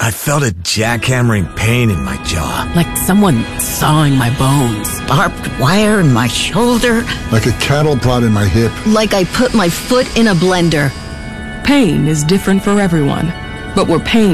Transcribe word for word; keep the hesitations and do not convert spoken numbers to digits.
I felt a jackhammering pain in my jaw. Like someone sawing my bones. Barbed wire in my shoulder. Like a cattle prod in my hip. Like I put my foot in a blender. Pain is different for everyone, but we're pain